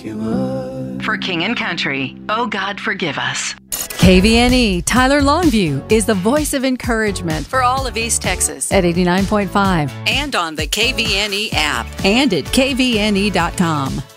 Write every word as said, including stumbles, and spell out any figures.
you up. For King and Country, Oh God Forgive Us. K V N E Tyler Longview is the voice of encouragement for all of East Texas at eighty-nine point five And on the K V N E app. and at K V N E dot com.